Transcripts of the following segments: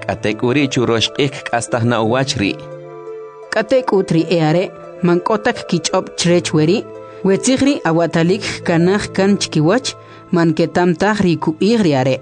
Katekuri churoshqik k'astahna uwachri. Katekutri eare mankotak kichop chrechweri wetzigri awatalik kanaj kan chikiwach manketamtaj rikubigri are.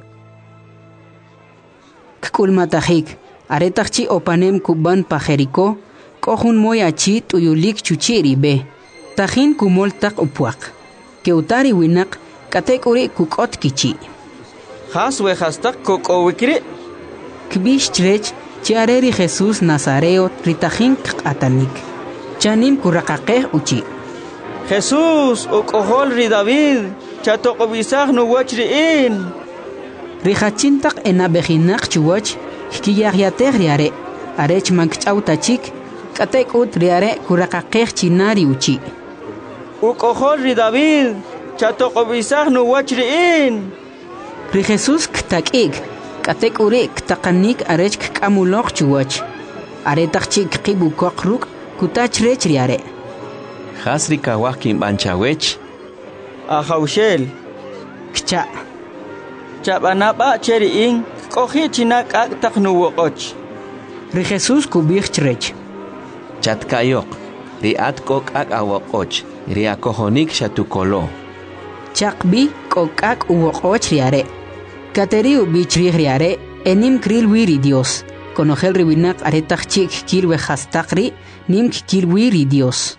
Kkulmatajik aretajchi opanem kuban pajeriko kohun moyachi tuyulik chuchiri be. Tajin kumoltak upuak. Keutari winak katekuri kukot kichi. Haswe hastak kokowikri. Kbish chrech chiareri Jesús Nazareo ritajin atanik. Chanim kurakaqeh uchi. Jesús okohol ri David chatokobisaj no wachriin. Rijachintak enabejinak chuwach hkiyagyatej riare. Arech mankchautachik katekut riare kurakaqeh chinari uchi. Okohol ri David chatokobisaj no wachriin. Ri Jesús ktakik katekuri ktaqanik arech k'amuloj chuwach. Aretajchik qibukoqruk kutachrech riare. Hasri kawahkin banchawech. Ahaushel. Kcha. Chabanaba cheriin kohi chinak aktak nuwokoch. Ri Jesús kubich chrech. Chatkayok. Riat kokak awokoch. Riakohonik shatukolo. Chakbi kokak uwokoch riare. Kateriu bichrih riare enim kril wiri Dios. Conogel riwinak aretajchik kirwe hastakri nim kirwiri Dios.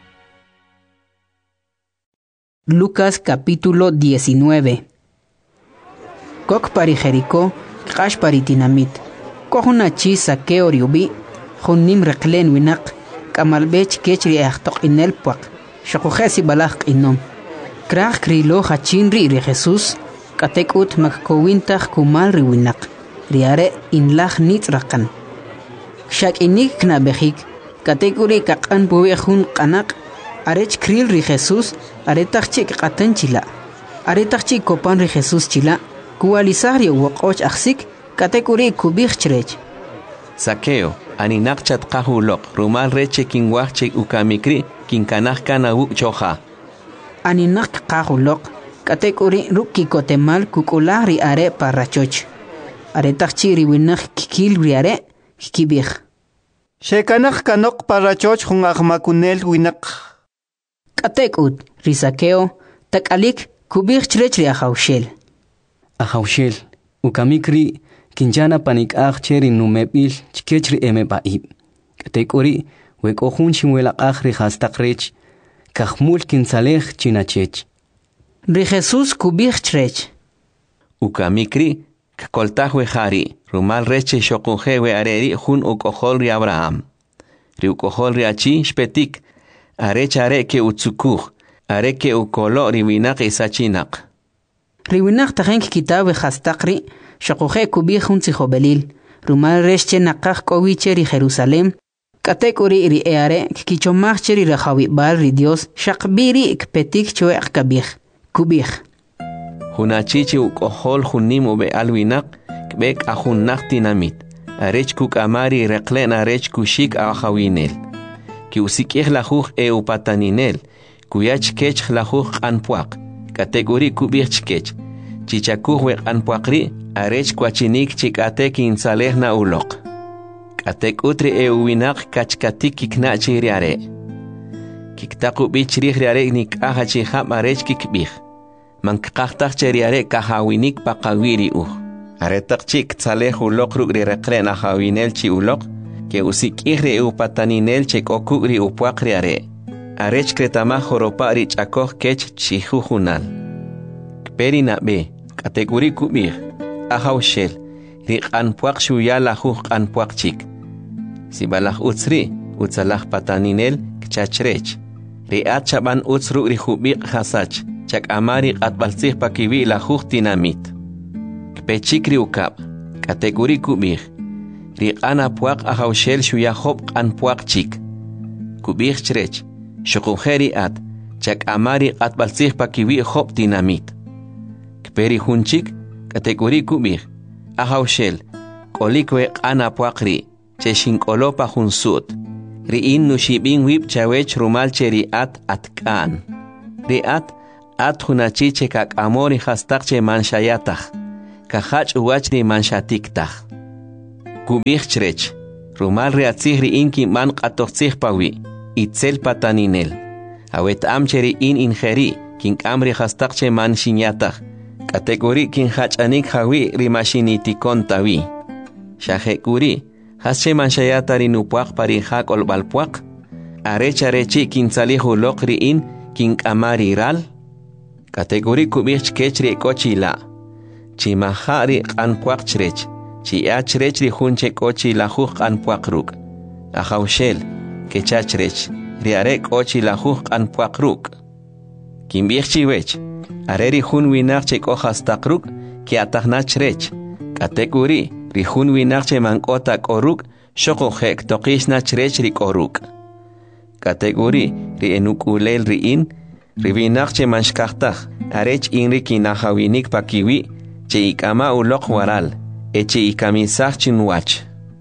Lucas capítulo 19. Kok pari Jericó, kash pari tinamit. Kohunachi Saqueo riubi, hunim reklen winak, kamalbech kechri achtok inel puak, shakujesi balak inom. Krach krilo hachinri ri Jesús, katekut makkowintach kumal riwinak, riare inlach nitzrakan. Shak inik knabehik, katekuri kakan buwehun kanak, arech kril ri Jesús, aretachik qatan chila. Aretachik kopan ri Jesús chila, kualisari wokoch aksik, katekuri kubich chrech. Saqueo, aninak chatqahulok, rumal reche kinwachche ukamikri, kinkanaj kana choja. Aninak qahulok, katekuri ruki kotemal kukulari are parrachoch. Aretachchi riwinak kikil riare, kibich. Shekanak kanok parrachoch hungak makunel winak. Katekut, Saqueo, takalik kubich chrech ri ahaushel. Ahaushel, ukamikri kinjana panik cheri numebil chikechri emebaib. Katekuri wekohun chimwela ri hastakrech, kahmul kinsalej chinachech. Ri Jesús kubich chrech. Ukamikri kakoltajwe hari, rumal reche shokunjewe areri hun ukohol ri Abraham. Ri ukohol ri achi shpetik, arech areke utsukuj, areke ukolo riwinak isachinak. Riwinak tajenk kitabe hastakri, shakuje kubich un tzihobelil, rumal reche nakaj kowiche ri Jerusalem, katekuri ri eare kichomach cheri rajawi bar ri Dios, shakbiri kpetik choek kabich, kubich. Hunachichi ukohol hunim ube alwinak, kbek ahunak tinamit, arech kuk amari reklen arech kushik ahawinel. Ki usikih lajuj upataninel, kuyach kech lajuj anpuak, kategori kubich kech, chichakuj we anpuakri, arech kwachinik chikatek insaleh na ulok. Katek utri winak kachkatik kiknachi riare. Kiktaku bichrih riare nik ahachiham arech kikbih. Mankaktak cheriare kahawinik pakawiri Aretak chik tsaleh ulok rugri reklen ahawinel chi ulok, que usikihre upataninel chek okugri upuakriare. Arech kretama joropari chakoj kech chihujunal. Kperi na be, kategori kubir, ahaushel, rik anpuak shuyala huj anpuak chik. Sibalach utsri, utsalach pataninel kchachrech. Riat chaban utsru rihubik hasach, chak amari atbalsih pakiwi la huj tinamit. Kpechikri ukab, kategori kubir. Rik anapuak ahaushel shuyahob anpuak chik. Kubir chrech, shukujeri at, chak amari atbalsih pakiwi hob tinamit. Kperi hunchik, kategori kubir. Ahaushel, kolikwe anapuak ri, cheshinkolopa hunsut. Riin nushibin wip chawech rumal cheri at atkan. Ri at hunachiche kak amori hastakche manshayatach. Kahach uwachri manshatiktach. kubij chrech. Rumal reatzih ri in kin man qatoqtzih pawi. Itzel pataninel. Awet amcheri in ingeri kin amri hastaqche man shinyatach. Kategori kin hachanik hawi rimashinitikon tawi. Shahekuri hasche man shayata rinupuaq pari hak olbalpuaq. Arechi kin salihu lokri in kin amari ral. Kategori kubich kechri kochila. Chimahari anpuaq chrech. Chiachrech ri hunche kochila huk anpuaq ruk. Ahaushel kechachrech. Riare kochila huk anpuaq ruk. Kimbich chiwech. Areri hun winarche kohastaqruk ki atagnachrech. Kategori ri hun winarche mankota koruk shoko hek toqishna chrech ri koruk. Kategori ri enukulel ri in ri winarche manshkachtaj arech inri kinahawinik pakiwi che ikama ulok waral eche ikamisach chinwach.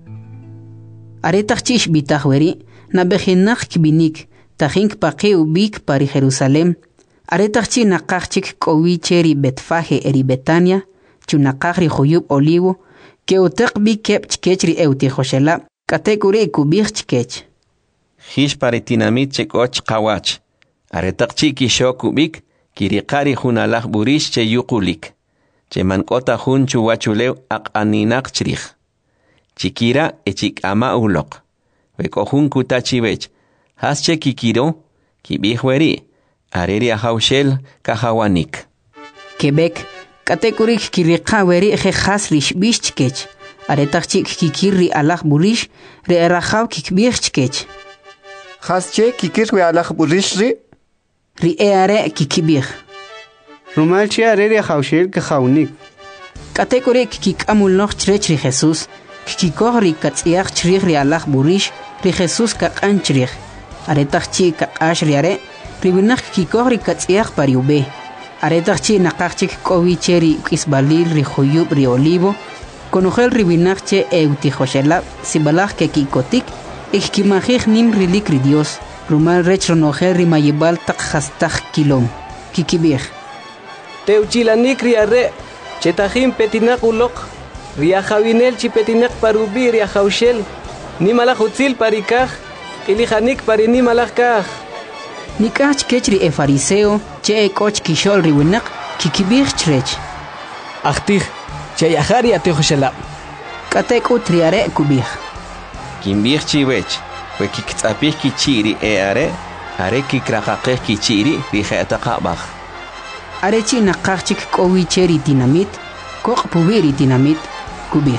Aretachchish bitahweri na bejinak kibinik tajink paqi ubik pari Jerusalem. Aretachchi naqachik kowicheri Betfaje eri Betania chunaqajri Juyub Olivo que uteqbi kepch kechri eutijoshela kategori kubich kech. Hish paritinamit chekoch qawach. Aretachchi kisho kubik kiriqari hunalaj burish che yuqulik. Che mankota hun chuwachulew aqaninak chrij. Chikira echik ama ulok. Weko hun kutachivech. Hasche kikiro kibihweri. Areri ahaushel kahawanik. Quebec, kategorik kiriqaweri hasrish bishchkech. Aretachchik kikirri alaj burish re erajaw kikbirchkech. Hasche kikirwi alaj burishri. Ri eare kikibir. Rumalchi areri ahaushel kahawnik. Kategorik kikamul noch chrechri Jesus. Kikikohri katziach chrich ri alaj burish ri Jesus kakan chrich. Aretachchik kakash riare. Ribinak kikori katziach pariube. Aretachchi naqachik kowicheri kisbalil ri Juyub ri Olivo. Konogel ribinakche eutijoshela sibalaj ke kikotik. Ikimajij nim rilik ri Dios. Rumal rechronogel rimayibal tak hastaj kilom. Kikibir. Teuchilanik riare. Chetajim petinak ulok. Riajawinel chi petinak parubi riajaushel. Nimalaj utzil parikaj. Ilijanik parinimalaj kaj. Nikach kechri e fariseo, che koch kishol riwinak, kikibir chrech. Achtij, che yahari atejosela. Katek utriare kubir. Kimbir chiwech. We kiktzapih kichiri are kikraqaqih kichiri rijetaqabaj. Arechi naqachik kowicheri dinamit, koq pubiri dinamit, kubir.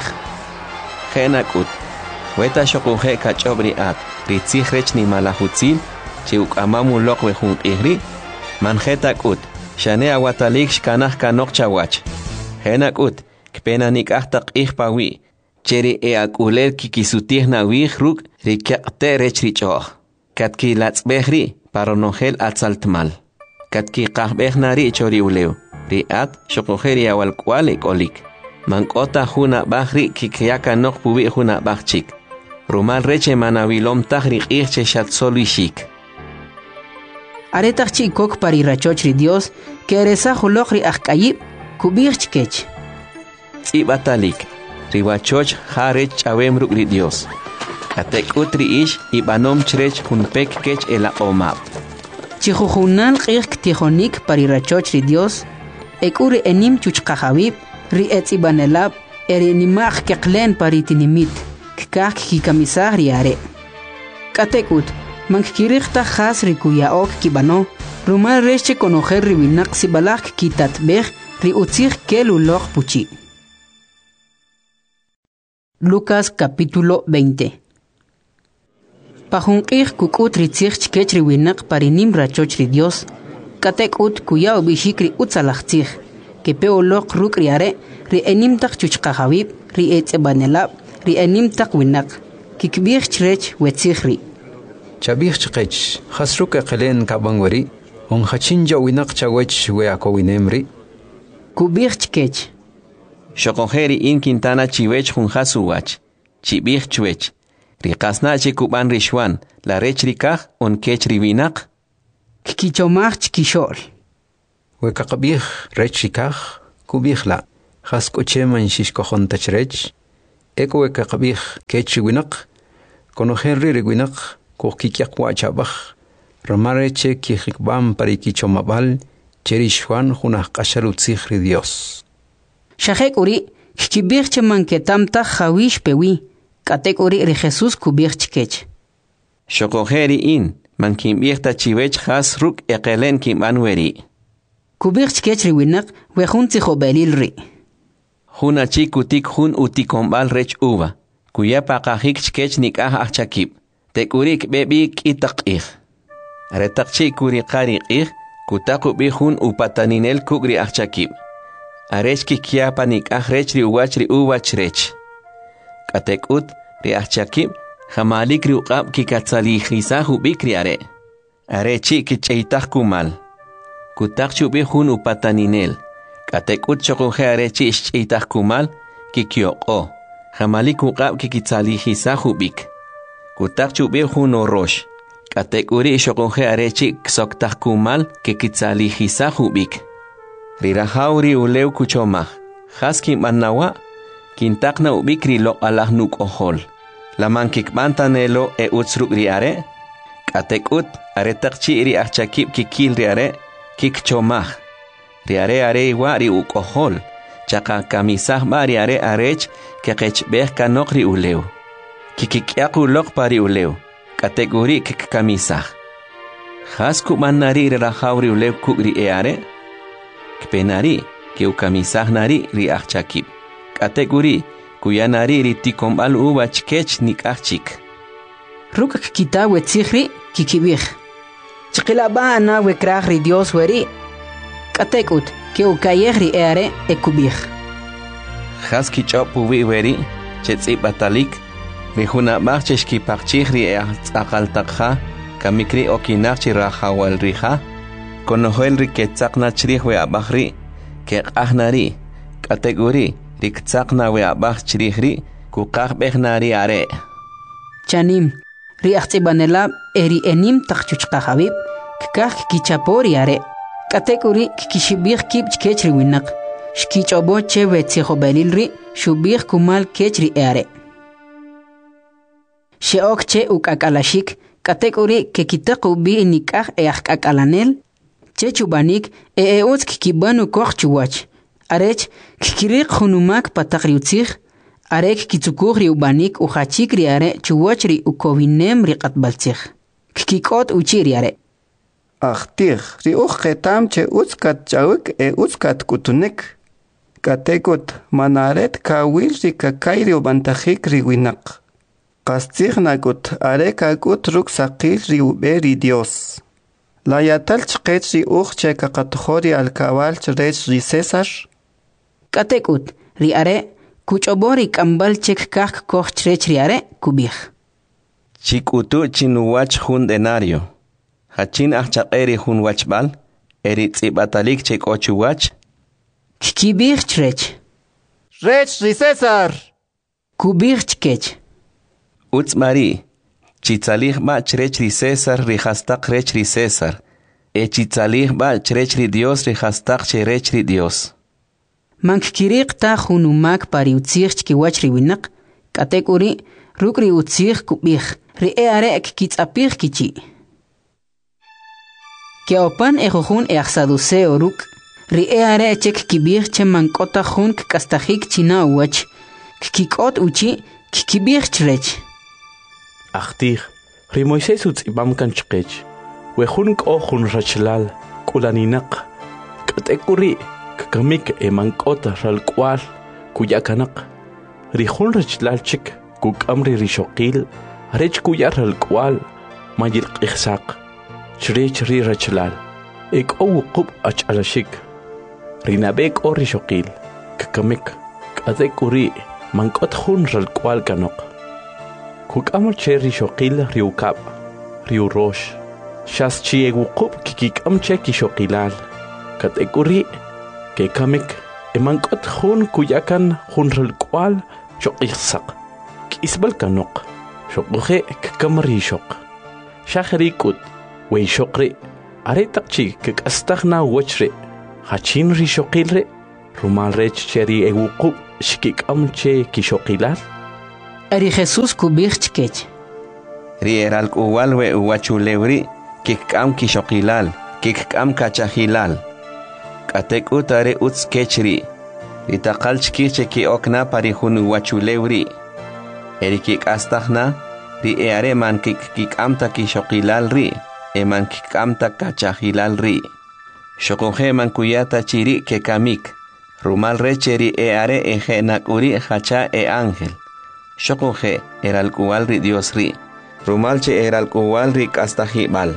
Genakut. Weta shokuhe kachobri at, ritzih rech ni malahutzil, Chiuk amamu lokwe hun ihri, manjetak ut, shane awatalik shkanah kanok chawach. Henak ut, kpena nik ahtak ihpawi, cheri eakulel kikisutih na wihruk, rikyakte rechrichoh. Katki latzbehri, paronogel atzaltmal. Katki kahbehnari chori uleu, riat shokojeri awalkwale kolik. Mankota huna bahri kikyaka nok pubi huna bahchik. Rumal reche manavilom tahrik ihche shatsolishik. Aretachchi kok pari rachochri Dios, que eresa hulokri akayib, kubirchkech. Ibatalik, riwachoch harech chawemruk ri Dios. Katek utri ish ibanom chrech hunpek kech ela omap. Chihujunal qik tijonik pari rachochri Dios, ekuri enim chuchkajawib, ri etzibanelab, erinimach keklen pari tinimit, kikak kikamisah riare. Katek ut, Mankirikta has rikuyaok kibano, rumal reche conocer ribinak sibalak kitatbeh ri utzir kelulok puchi. Lucas capítulo 20. Pajunkir kukut ritzich kech ribinak parinim rachoch ri Dios, katek ut kuyao bishikri utzalachtzich, que peolok ruk riare, ri enimtak chuchkajawib, ri etzebanelab, ri enimtak winak, kikbir chrech wetzihri. Chabih chqech khasruk qelen kabangwari on khachinja winak chawech weako winemri kubir chkech shokojeri in Quintana chiwech hun hasuwach chibih chwech riqasna chikuban rishwan la rechrikaj on kech ribinak kikichomach chkishol wekaqbih rechrikaj kubihla khaskocheman shishkojon tachrech Eko kabih kechi winak, kono Henry winak, ko kikiak wachabah, ramareche kihikbam parikichomabal, cherishwan hunah kasharutzihri Dios. Shahek uri, kibirche man que tamta jawish pewi, katek uri ri Jesus kubirch kech. Shokoheri in, man kim birta chiwech has ruk ekelen kim anweri. Kubirch kech ri winak, wehunti jobelil ri. Huna chikutik hun utikombal rech uva, kuya pakahik chkech nikah achakib, tekurik bebik itakih. Retakchi kuri qarikih, kutaku bihun upataninel kugri achakib. Arechki kiapa nikah rech ri uwach rech. Katekut ri achakib, jamalik ri uqab kikatzalihisahu bikri are. Arechi kicheitak kumal. Kutakchu bihun upataninel. Katekut chokoje arechi icheitak kumal, kikioko. Jamalik uqab kikitzalihisahu bik. Kutakchu bihun orosh. Katekuri chokoje arechi ksoktak kumal, kikitzalihisahu bik. Rirahauri uleu kuchomah. Haskim manawa, kintakna ubikri lo alahnuk ohol. Laman kikmantanelo e utsruk riare. Katekut aretakchi ri achakib kikil riare, kikchomah. Riare are iwa ri ukohol. Chaka kamisah ma riare arech kekechbeh kanok ri uleu. Kikikyaku lok pari uleu. Kategori kikkamisah. Hasku manari rirahauri uleu kukri eare. Kpenari ke ukamisah nari ri achakib. Kategori kuyanari ri tikombal uwach kech nikachik. Ruk kita wetzihri kikibih. Chikilaba ana wekrah ri Dios weri. Katekut ke ukayehri eare ekubih. Haski chopu weri chetsi batalik. Rihuna macheshki pakchihri akaltakha. Kamikri okinachri rahawal riha. Konohel ri ketzakna chrihwe abahri. Ke ahnari. Kategori riktzakna we abah chrihri. Kukah behnari are. Chanim. Ri achtsibanela eri enim takchuchka habib. Kikah kichapori are. Kategori kikishibih kib chkechri winak. Shkichobo chewe tsikhobelilri. Shubih kumal kechri are. Sheok che ukakalashik. Kategori kekitaku bi nikah akakalanel. Che chubanik eeots kikibanu koch chuwach. Arech kikirik hunumak patakriutzich. Arek kitsukuri ubanik uchachikri are chuwachri ukovinem riqatbaltzich. Kikikot uchiri are. Achtih, ri ketam che utskat chawik utskat kutunik. Katekut manaret kawil ri kakayri ubantahik ri winak. Kastih nakut are kakut ruk sakil ri uberi Dios. La yatal chqech ri che kakatuhori al kawal chrech ri César. Katekut ri are kuchobori kambal chek kak koch chrech ri are kubih. Chikutu chinuwach hun denario. Hachin achaqeri hun wachbal. Eri tsibatalik chek ochuwach. Kibih chrech. Rech ri César. Kubih chkech. Utzmari. Chitzalih ba chrech ri César rihastak rech ri César. Chitzalih ba chrech ri Dios rihastak cherech ri Dios. Mankirik ta hunumak pari utzich kiwach ri winak. Katekuri rukri utzich kubih. Ri eare kitzapih kichi. Keopan ejohun eaxaduseo ruk. Ri eare chek kibih che mankota hun kastahik china uwach. Kikot uchi kikibih chrech. Achtih, ri Moisés utzibam kanchqech. Wehun kohun rachlal, kulaninak. Katekuri, kakamik emankota ralkwal, kuyakanak. Rihun rachlal chik, kukamri rishokil, rech kuyar ralkwal, majil qihsak. Chrech ri rachlal. Ek o wukub ach alashik. Rinabek o rishokil, kakamik. Katekuri, mankot hun ralkwal kanok. Kukamul che rishokil riukab, riurosh. Shas chi egukub kikikam che kishokilal. Katekuri, kekamik, emankot hun kuyakan hun ralkwal shokihsak. Kisbal kanok, shokuhe kakam rishok. Shakhrikut, wey shokri, aretakchi kikastagna wachre. Hachin rishokilre, rumal rech cheri egukub shikikam che kishokilal. Ari Jesús kubich chkech. Ri eral kuwal we uwachulewri kikam kishokilal, kikam kachahilal. Katek utare uts kechri. Ritakal chkiche ki okna parihun uwachulewri. Erikik astahna, ri eare man kikamta kishokilal ri, eman kikamta kachahilal ri. Shokoje man kuyata chiri ke kamik. Rumal recheri eare eje nakuri hacha e ángel. Shokoje eral kuwal ri Dios ri. Rumalche eral kuwal ri kastahibal.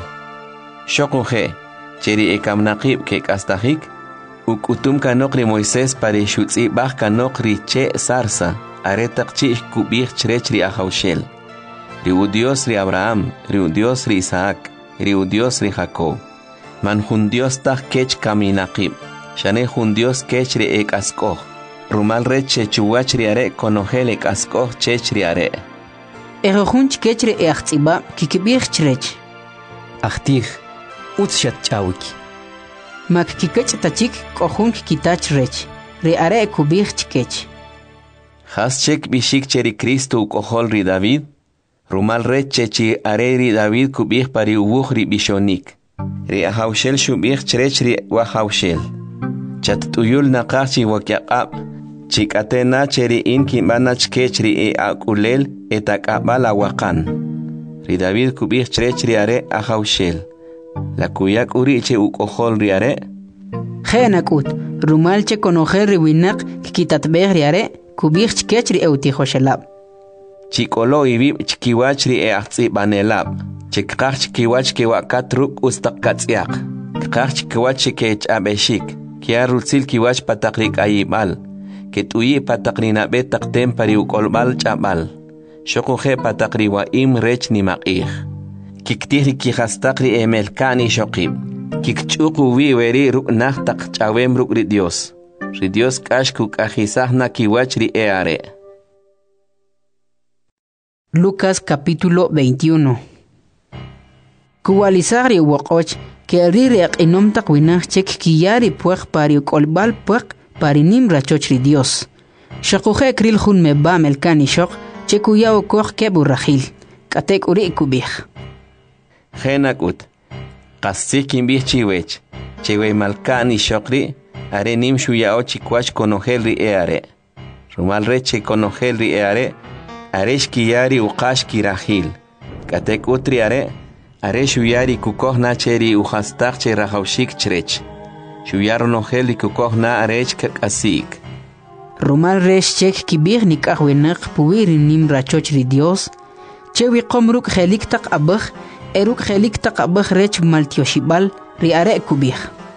Shokoje cheri ekam nakib ke kastahik. Ukutum kanok ri Moisés pare shutzi bah kanok ri che sarsa. Aretak chi kubich chrech ri ahaushel. Ri Dios ri Abraham, ri Dios ri Isaac, ri Dios ri Jacob. Man hun Dios tah kech kaminakib. Shane hun Dios kech ri ek askoh. Rumal reche chuwach ri are konogel ek askoh chech ri are. Erojun chkech ri eachtsiba kikibich chrech. Achtih, utshat chawik. Mak kikech tachik kohun kikitach rech. Ri are kubich chkech. Has chek bishik cheri Cristo ukohol ri David. Rumal reche chi are ri David kubich pari uwuch ri bishonik. Ri ahaushel shubich chrech ri wahaushel. Chat tuyul naqachi wakyaqab. Chikatena cheri in kimbana chkech ri e akulel etakabala wakan. Ri David kubich chrech ri are ahaushel. La kuyak uri che ukohol ri are. Genakut, rumal che konojer ri winak kikitatbeh ri are. Kubich chkech ri eutihoshelab. Chikolo ibib chkiwach ri eachzi banelab. Chikach chkiwach kiwakatruk ustakatsiak. Kach chkiwach chikech abeshik. Kia rutzil kiwach patakrik ayibal. Ketuyi patakrina betak tempari ukolbal chabal. Shokuhe patakri wa im rech ni maqih. Kiktihri kihastakri emelkani shokib. Kikchuku weri ruk nachtak chawem ruk ri Dios. Ri Dios kashkuk ajisahna kiwach ri eare. Lucas capítulo 21. Kuwalisari wakoch que rirek inom takwinach chek kiyari puech pari kolbal puech pari nimra chochri Dios. Shakuhe kril hun meba melkani shok chekuyao koch keburrahil. Katek uri kubich. Genakut. Kassikin bich chiwech. Chewe malkani shokri. Are nim shuyao chikwach konogel ri eare. Rumal reche konogel ri eare. Aresh kiyari uqash kirahil. Katek utri are. Are shuyari kukoh na cheri uhastak che rahaushik chrech. Shuyaro nogel kukoh na arech kakasik. Rumal resh chek kibir nikah wenak puwiri nim rachoch ri Dios. Chewi komruk helik tak abach. Eruk helik tak abach rech maltioshibal ri are kubih.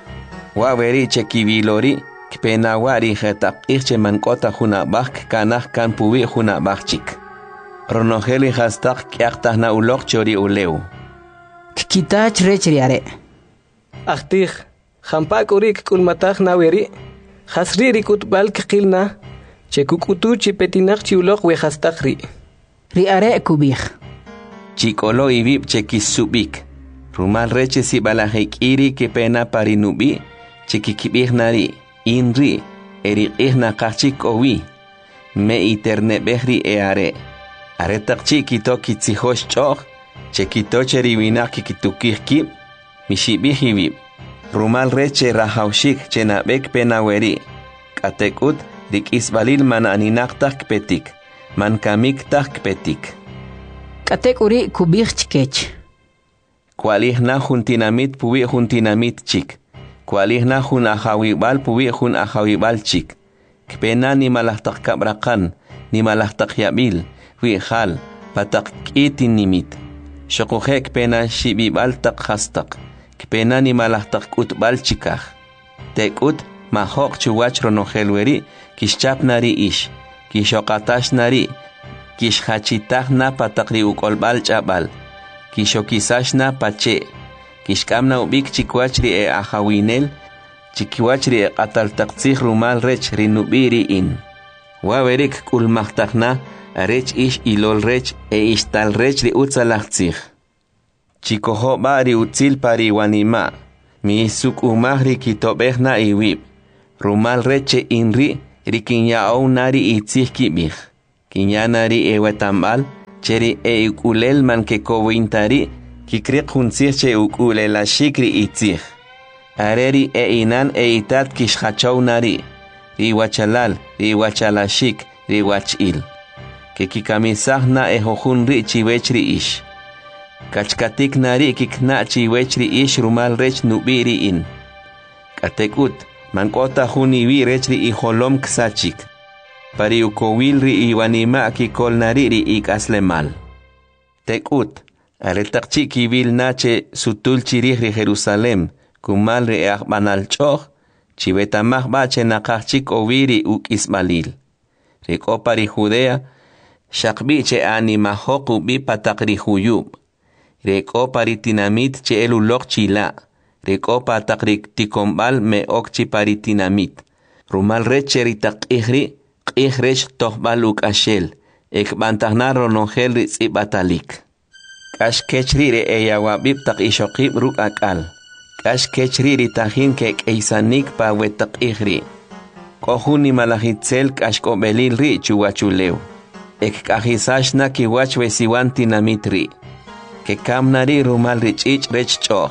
Waweri chekibilori kpenawari jetap irche mankota juna bak kanah kan puwi juna bakchik. Ronogeli hastak kiaktah na ulok chori uleu. Kikitach rechriare. Achtih, jampak urik kulmatach naweri. Hasriri kutbal kikilna. Chekukutu chipetinach chiulok we hastakri. Riare kubih. Chikolo ibib chekisubik. Rumal reche si balahik iri que pena parinubi. Chikikibirnari, inri, erikihna kachik owi, me iterne behri eare. Aretak chikito kitzihosh choch, chekito cheriwina kikitukihkib, mishibihibib. Rumal reche rahaushik chenabek penaweri. Katekut rik isbalil man aninaktak petik, man kamiktak petik. Katek uri kubih chkech. Kualihna juntinamit puwi juntinamit chik. Kualihna hun ahawibal puwi hun ahawibal chik. Kpena ni malahtak kabrakan, ni malahtak yabil, wihal, patak itin nimit. Shokuhe kpena shibibal tak hastak. Kpena ni malahtak utbal chikah. Tekut mahok chuwach ronohelweri, kishchap nari ish, kishokatash nari, kishhachitah na patakri ukolbal chabal, kishokisash na pache. Kishkamna ubik chikwachri e ahawinel, chikwachri e ataltaktsih rumal rech rinubiri in. Wawerik kulmachtakna, arech ish ilol rech e ishtal rech ri utzalachtzih. Chikoho bari utzil pari wanima, mi isuk umahri kitobehna iwib. Rumal reche inri, rikinyao nari itzih kibih. Kinyanari ewetambal, cheri ukulel man ke kowintari, kikriq hunsirche ukulela shikri itzih. Areri inan itat kishhachownari, riwachalal, riwachalashik, riwachil. Que kikamisahna ejohunri chiwechri ish. Kachkatik nari kikna chiwechri ish rumal rech nubiri in. Katekut, mankota huniwi rechri iholom ksachik. Pari ukowilri iwanima kikol nariri ikaslemal. Tekut, aretakchi kibil nache sutul chirihri Jerusalem, kumalri akbanal choch, chivetamah bache nakachik oviri uk Ismalil. Rekopari Judea, shakbiche animahoku bi patakri huyub. Rekopari tinamit che elulok chila. Rekopa takrik tikombal me okchi pari tinamit. Rumal recheri tak ihri, ihrech tohbaluk ashel. Ek bantahnaro nongel ritz ibatalik. Kash kechri re eyawabib tak ishokib ruk akal. Kash kechri ritahin kek eisanik pa wetak ihri. Kohuni malahitzel kash kobelil ri chuwachuleu. Ek kahisashna kiwach wesiwan tinamit ri. Ke kamnari rumal richich rech choh.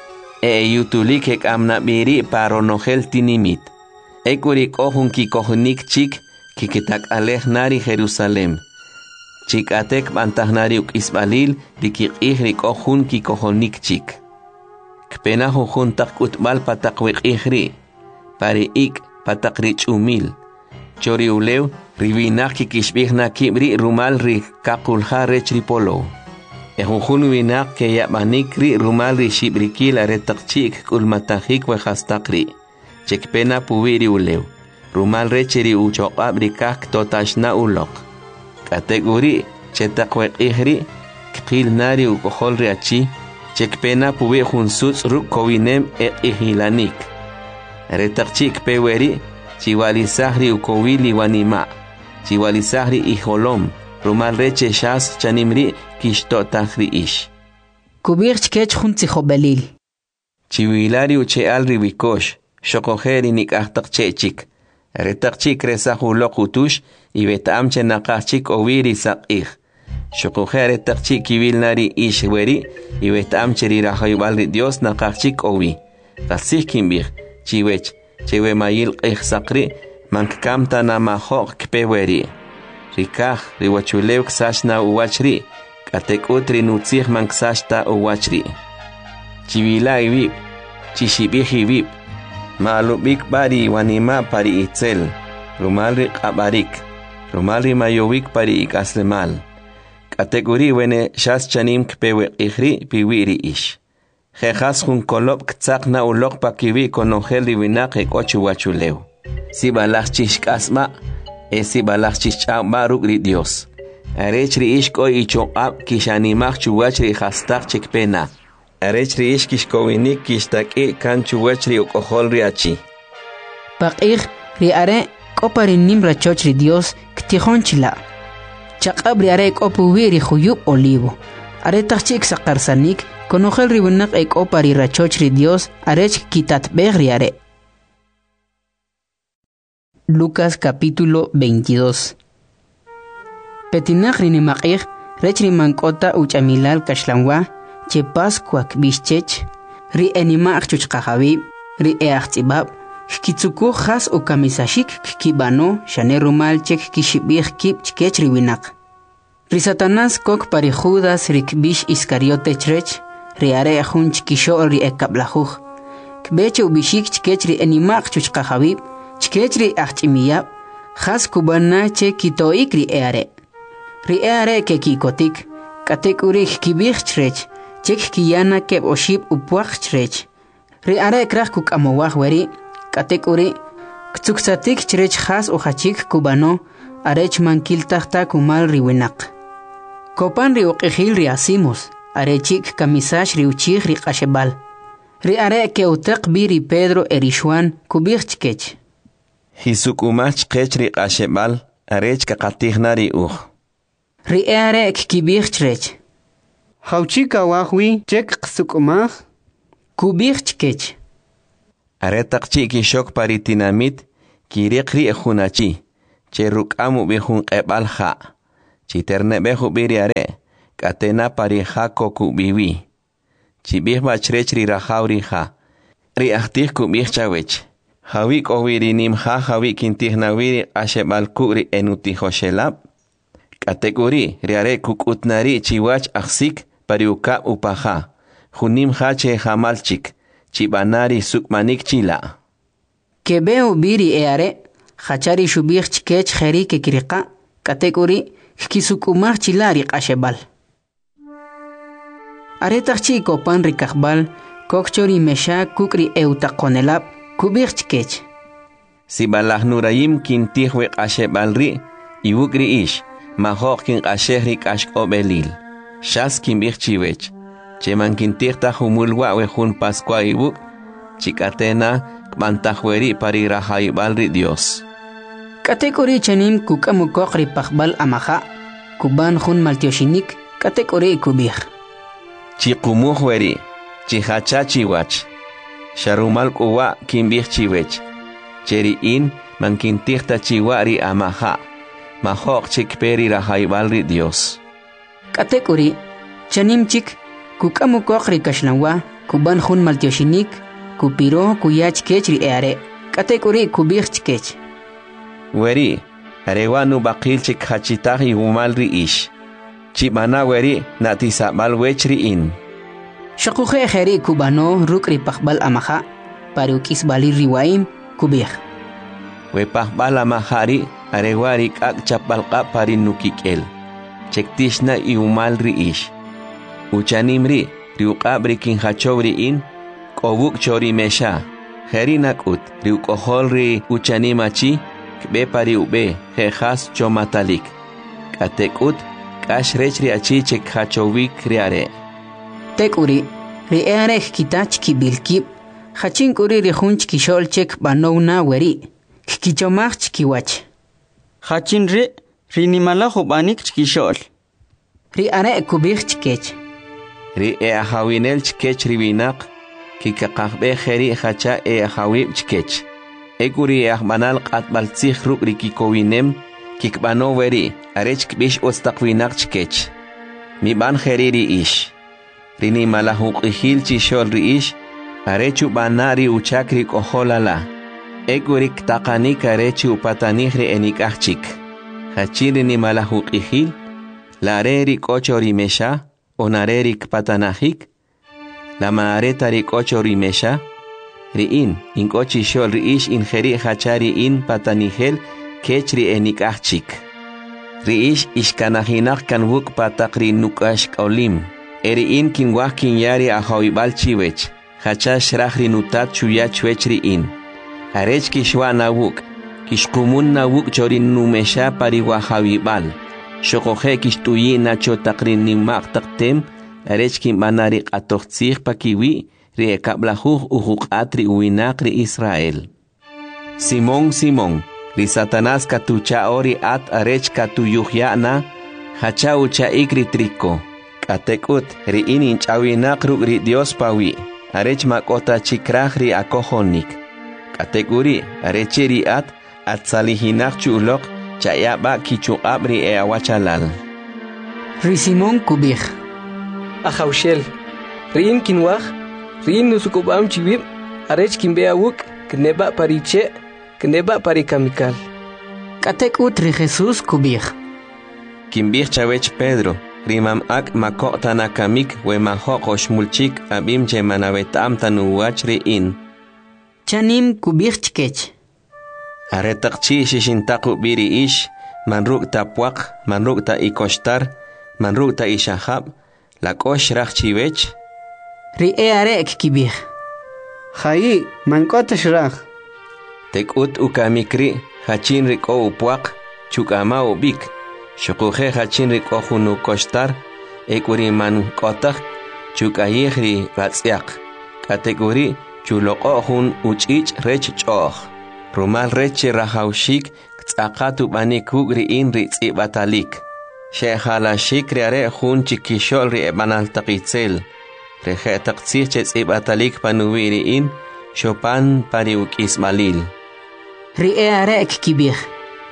Yutulik ek amnabiri paro nogel tinimit. Ekurik ohun ki kohunik chik kikitak alej nari Jerusalem. Chik atek bantahnari uk Isbalil dikik ihrik ohun ki kohonik chik. Kpena hujun tak utbal patakwek ihri. Pari ik patakrich umil. Chori ulew rivinak kikishbihna kibri rumal ri kakulha rech ripolo. Ehujun winak ke yabanikri rumal ri shibrikil aretakchik kulmatahik wehastakri. Chekpena pubiri ulew. Rumal recheri uchoqabri kak totashna ulok. Kategori chetakwek ihri kil nari ukohol riachi. Chekpena pubi junsuts ruk kowinem ihilanik. Aretakchik peweri chiwalisahri ukowili wanima. Chiwalisahri iholom. Rumal reche shas chanimri kishtotahri ish. Kubir chkech junti jobelil. Chiwilari uche alri wikosh. Shokojeri nikahtak chechik. Retakchik resahulok utush. Ibetam chenakachik oviri sakih. Shokojeri takchik kivilnari ish weri. Ibetam cherirahayubalri Dios nakachik ovi. Tasih kimbir. Chiwech. Chewe mayil sakri. Mankamta namahok kpeweri. Rikah riwachulew ksashna uwachri. Katekutri nutzih manksashta uwachri. Chivila ivip. Chishibih ivip. Maalubik bari wanima pari itzel. Rumalri qabarik. Rumalri mayowik pari ikaslemal. Kategori wene shas chanim kpewe ihri piwiri ish. Jejas jun kolop ktsakna ulok pakiwi konongel riwinak ekochu wachulew. Si balach chishkasma. Esi balach chichamba ruk ri Dios. Arechri ishko ichokab kishanimach chuwachri hastak chekpena. Arechri ish kishkowinik kishtaki kan chuwachri ukohol riachi. Pakir ri are kopari nimra chochri Dios ktihon chila. Chakabri are kopuwi ri huyub olivo. Are tachik sakarsanik konogel ribunak ekopari rachochri Dios arech kitatbeg ri are. Lucas capítulo 22. Petinach rinimaqih rechri mankota uchamilal kashlanwa che pascuak bischech ri enimaq chuchqahabib ri eachtibab kitsuku khas o kamisashik kibano shanerumal chek kishibih kib chkech riwinak ri Satanás kok pari Judas ri kbish Iscariote chrech ri are jun chkisho ri ekablajuj kbeche ubishik chkech ri enimaq chuchqahabib chkechri achimiyab khas kubana che kitoikri eare ri eare ke kikotik katekuri kibich chrech chek kiyana ke oshib upwach chrech ri are krach kuk amowah weri katekuri ktsuksatik chrech khas ohachik kubano arech mankil tahta kumal riwinak kopan ri uqihil ri asimos arechik kamisash ri uchih ri qashebal ri are ke utaq biri Pedro erishwan kubich chkech Hisukumach kechri ashebal arech kakatihnari uj. Ri are kibich chrech. Hauchika wahwi chek sukumach. Kubich chkech. Aretakchi kishok paritinamit kirikri ejunachi. Cherrukamu bihun qebalha. Chiterne behu biriare. Katena pariha koku biwi. Chibih bachrechri rahauri ha. Ri ahtih kubih chawech. Hawik owiri nimha hawik intih nawiri ashebal kuri enuti hoshelab. Kategori riare kukutnari chiwach aksik pariuka upaha. Hunim hache hamalchik. Chibanari sukmanik chila. Kebeo biri eare. Hachari shubih chikech kheri ke kirika. Kategori kisukumah chilari ashebal. Aretach chiko pan rikakbal. Kokchori mesha kukri eutakonelab. Kubih chikech. Si balah nurayim kintihwe ashebalri. Iwukri ish. Mahok kin ashehrik ashkobelil. Shas kimbih chiwech. Cheman kintihta humulwa wehun Pascua iwuk. Chikatena kmantahweri parirahaibalri Dios. Kategori chanim kukamukokri pakbal amaha. Kuban hun maltioshinik. Kategori kubih. Chikumuhweri. Chihacha chiwach. Sharumal kuwa kimbih chiwech. Cheriin mankintihta chiwari amaha. Mahok chikperi rahaibalri Dios. Kategori chanim chik kukamukokri kashlawa. Kuban hun maltioshinik. Kupiro kuyach kechri eare. Kategori kubih chikech. Weri. Arewanu bakil chik hachitahi umalri ish. Chibana weri natisabal wechri in. Shakukhe kheri kubano rukri pakbal amaha. Pariukis bali riwaim kubih. We pakbal amahari arewari kak chapalqa parinukikel. Chektishna iumalri ish. Uchanimri riuqabri kinhachowri in. Kobuk chori mesha. Kheri nakut riukoholri uchanimachi. Kbe pariube jejas chomatalik. Katekut kashrechri achi chekhachowik riare. Tekuri, riare kitach kibilkib, hachin kuri rihunch kishol chek banowna weri, kichomach kiwach. Hachin rinimala hubanik kishol. Riare kubich chkech. Ri ahawinel chkech riwinak, kikakahbe kheri hacha ahawib chkech. Ekuri ahmanal qatbaltzih ruk rikikowinem, kikbano weri, arech kbish ostakwinak chkech. Mi ban kheri ish. Rini malahuk ihil chishol riish, arechu banari uchakri koholala. Egurik takanik arechu patanihri enikachik. Hachiri ni malahuk ihil, larerik ochori mesha, onarerik patanahik, la maaretarik ochori mesha, riin, inkochi shol riish injeri hachari in patanihel, kechri enikachik. Riish ishkanahinak kanwuk patakri nukash olim. Eriin kinwah kinyari ahawibal chiwech. Hacha shrahri nutat chuya chwechri in. Arech kishwa nawuk. Kishkumun nawuk chorin numesha pariwahawibal. Shokohe kishtuyi nacho takrin nimak taktem. Arech kimanarik atochtzich pakiwi. Riekablahuh atri uinakri Israel. Simon. Ri Satanás katucha ori at arech katuyuhyana. Hacha ucha ikri triko. Atekut riin inchawinak ruk ri Dios pawi. Arech makota chikrah ri akohonik. Kategori arecheri at salihinak chulok chayaba kichuqab ri eawachalal. Ri Simon kubih. Ahawshel. Riin kinwah. Riin nusukubam chiwib. Arech kimbeawuk. Kneba pariche. Kneba parikamikal. Katekut ri Jesus kubih. Kimbih chawech Pedro. Rimam ak makota nakamik we mahok mulchik abim che manavetam tanuwach in. Chanim kubich chkech. Aretakchi shishintaku biri ish, manruk ta puak, manruk ta ikoshtar, manruk ta ishahab, lakosh rachchiwech. Ri arek kibich. Hai, mankota shrach. Tekut ukamikri, hachin riko upuak, chukama ubik. Shukuhe hachin riko hunu koshtar, ekuri man kotak, chukayihri ratsiak. Kategori chuloko hun uchich rech choch. Rumal reche rahaushik, tzakatu banikug ri in ri batalik. Shehalashik riare hun chikishol ri ebanal takitzel. Rehetaktsich batalik panuwi ri in, Chopin pariuk ismalil. Ri arek kibich.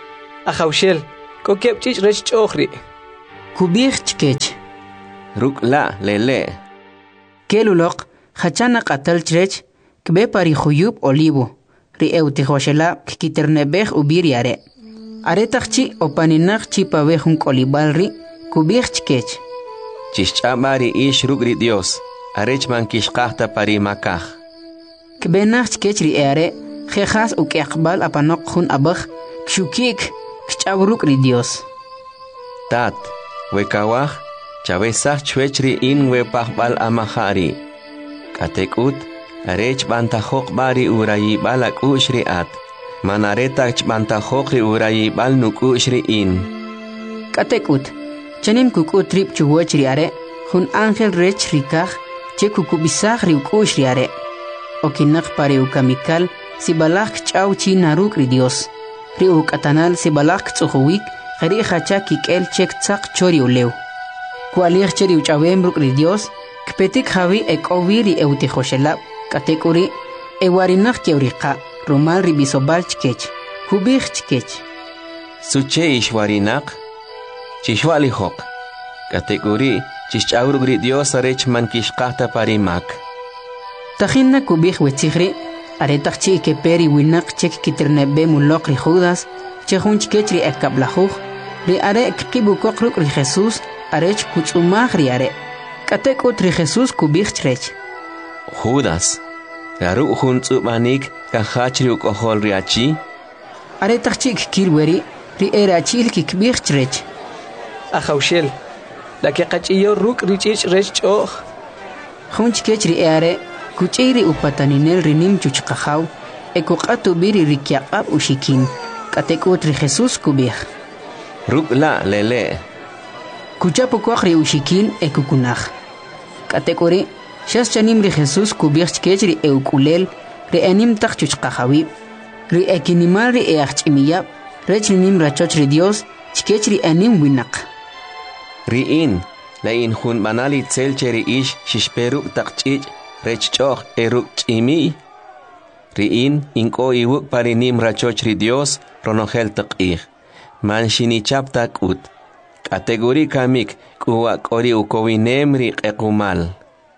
Ajaushel, kokep chich rech chokhri. Kubih chkech. Ruk la lele. Kelulok, hachana qatal chrech, kbe pari khuyub olivo. Ri eutihoshela kikiternebeh ubiriare. Aretakchi opaninakchi pavejun kolibalri, kubih chkech. Chischamari ish rugri Dios. Arech man kishqahta pari makah. Kbenach chkech ri eare, jejas ukiakbal apanok hun abaj, kshukik, kchabruk ri Dios. Tat, wekawah, chavesach chwechri in wepahbal amahari. Katekut, arech bantahok bari urayi balak ushri at. Manaretach bantahok ri urayi bal nuk ushri in. Katekut, chanim kukut trip chuwechri are, hun angel rech rikah, che kukubisach ri ukushri are. Okinak pare ukamikal, si balak chau chi naruk ri Dios. Ri ukatanal si balak tsuhuwik, Khari hacha kikel chek tsak chori uleu. Kualir cheri uchawembruk ri Dios, kpetik havi ekoviri eutihoshela, katekuri, ewarinach keuriqa, rumal ribisobal chkech, kubih chkech. Suche ishwarinak, chishwalihok, katekuri, chichauruk ri Dios arech man kishqahta parimak. Tajinna kubih wetzigri, aretachchi keperi winak chek kiternebe mulok ri Judas, chehun chkechri ekablajuj, ri are kibukokruk ri Jesús, arech kuchumaj ri are. Katekut ri Jesús kubih chrech. Judas, garu hun tsubanik kahachri ukohol ri achi. Aretachchi kirweri, ri erachil kikbih chrech. Ajaushel, la que qachiyo ruk richich rech choh. Hun chkechri are, kuchiri upataninel rinim chuchqajaw, ekuqatu biri rikyaqab ushikin. Katekut ri Jesús kubih. Ruk la lele. Kuchapo kwakri ushikin ekukunaj. Katekuri, shas chanim ri Jesús kubih chkechri eukulel, ri enim takchuchqajawi, ri ekinimal ri eachchimiyab, rech rinim rachoch ri Dios, chkechri enim winak. Ri in, la in hun banali tselcheri ish shishperuk takchich, rech choch eruk chimi. Riin inko iwuk parinim rachoch ri Dios ronogel taqih. Man shinichap takut. Kategori kamik kuwa kori ukowinem ri ekumal.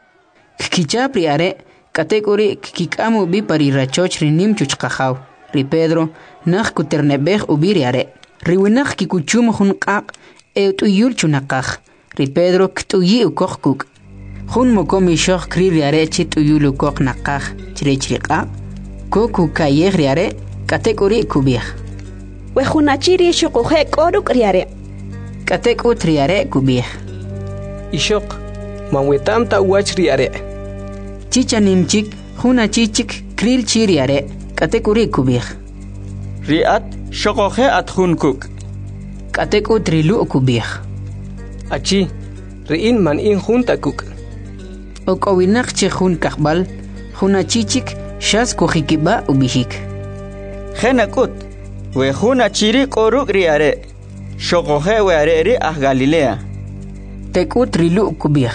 Kichap ri are, kategori kikamu bi pari rachoch ri nim chuchqajaw. Ri Pedro, nach kuternebeh ubiri are. Ri winach kikuchum hun qaq, eutuyul chunaqaj. Ri Pedro ktuyi ukoqkuk. Hun mokomi shoch kri ri are chituyul ukok naqaj, chirechriqa. Koku kayeh riare, katekuri kubih. Wehunachiri shukuhe koruk riare. Kateku triare kubih. Ishok, manwetam ta wach riare. Chichanimchik, hunachichik, kril chiriare, katekuri kubih. Riat, shukuhe at hunkuk. Kateku trilu kubih. Achi, riin man in juntakuk. Okowinak chehun kakbal, hunachichik, Shas kujikiba ubihik. Genakut, wehuna chiri koruk riare. Shokohe weare ri ah Galilea. Tekut rilu kubih.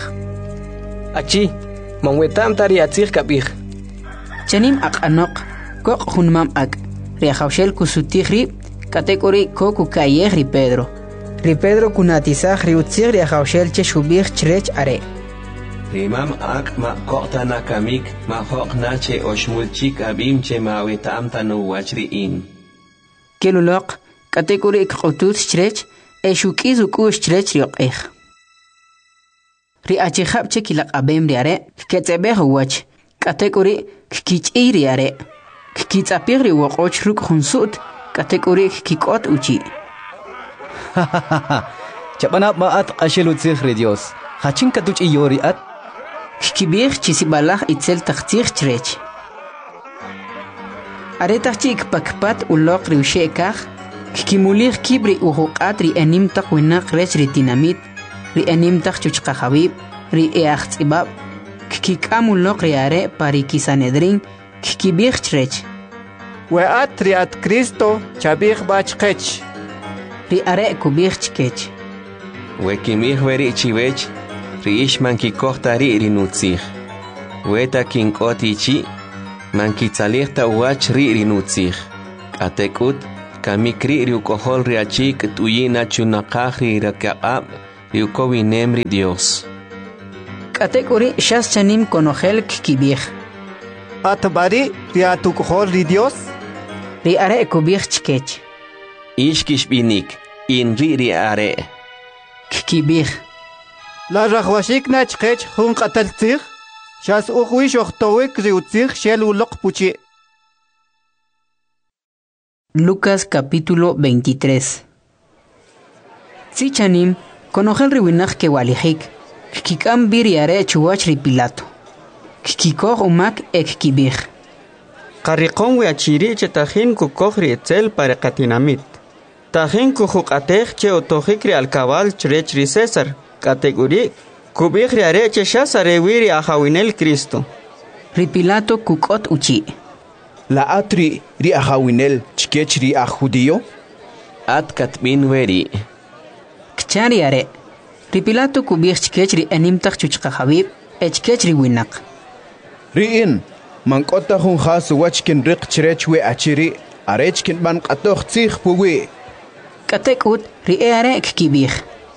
Achi, manwetam tari atzir kabih. Chanim ak anok, kok hunmam ak. Riajaushel kusutihri, katekori koku kayeh ri Pedro. Ri Pedro kunatisaj riutzir riajaushel cheshubih chrech are. Rimam ak ma kokta na kamik ma hok na che oshmulchik abim che ma wetam tanu wachri in. Kelulok, katekuri kutut chrech, eshukiz ukush chrech riokeh. Ri achihab che kilak abem riare, ketzebeh wach, katekuri kikichi riare. Kikitzapir ri wakoch ruk hunsut, katekuri kikot uchi. Chapanap maat ashelutzih ri Dios. Hachin katuch iyori at. Kibir chisibalaj itzel taktir chrech. Aretachik pakpat ulok riushekaj, kimulir kibri uhuqat ri enim takwinak rech ri tinamit, ri enim tak chuchqahabib, ri eachtzibab, kikam ulok riare pari kisanedrin, kibir chrech. Weat riat Cristo chabih bachkech. Ri are kubir chkech. Wekimih veri chivech, riish man kikohta ri rinutzih. Weta kinkoti chi, man kitzalihta uach ri rinutzih. Katekut, kamikri riukohol riachik tuyina chunakahri rakaqab riukowinemri Dios. Katekuri shas chanim konojel kibij. Atbari riatukohol ri Dios. Riare kubij chkech. Ishkish binik inri riare. Kibij. La rahwashik na chkech hun qataltzig. Shas ukhwish ohtowik riutzig shel uloq puchi. Lucas capítulo 23. Sichanim, conojel riwinach que walijik, kikam biriare chuach ri Pilato. Kikikoh umak ek kibij. Qarriqon wiachiri che tajin kukoj ri etzel para katinamit. Tajin kujuqatej che otojik ri alcabal chrech ri César. Categori kubij ri are che shasare wiri ajawinel Cristo. Ri Pilato kukot uchi. La atri ri ajawinel chkech ri a judío. At katbin weri. Kchari are. Ri Pilato kubij chkech ri enimtach chuchqa habib, echkech ri winak. Ri in mankota hun khas wachkin riq chrech we achiri arechkin ban qatoq tsikh puwi. Katekut ri are kibij.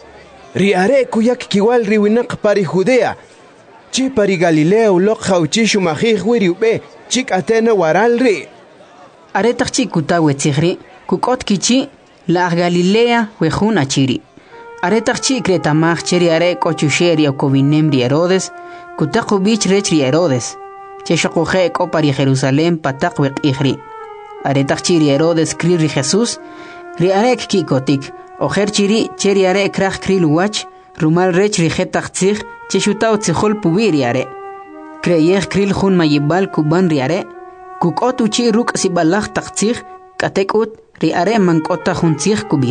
Ri are kuyak kiwal ri winak pari Judea. Chi pari Galilea uloq khawchi shumajij wiri ube. Chik atena waral ri. Are takchi kutawe tzigri, kukot kichi la Galilea wejun achiri. Are takchi kretamach cheri are kochusheri o kovinemri Herodes, kutako bich rechri Herodes. Cheshokoje ko pari Jerusalem patak wek ihri. Are takchi ri Herodes kri ri Jesús, ri are kikotik, ojer chiri cheri are krach kri luwach, rumal rechri jetach tzig, cheshutao tzihol pubiri are. Creyej kril jun mayibal kuban riare, kukot uchi ruk sibalach taktzig, katekut riare mankota juntzig kubij.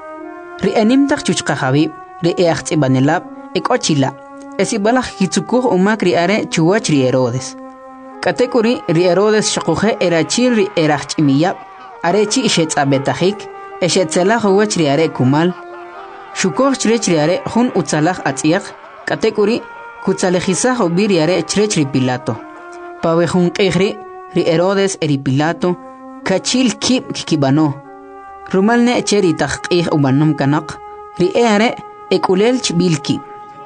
Ri enimtach chuchqa habib, ri eachts ibanelab, ekochila, esibalach kitsukuj umak riare chuwach ri Herodes. Katekuri ri Herodes shakuje erachil ri erach imiyab, arechi ishetzabetajik, eshetzelach uwach riare kumal, shukoj chrech riare jun utzalach atziach, katekuri Kutzalejizaj obir yare chrech ri Pilato. Pawejun kejri ri Herodes eri Pilato, kachil kib kibano. Rumalne cheri tajqih ubanum kanak, ri eare ekulelch bilki.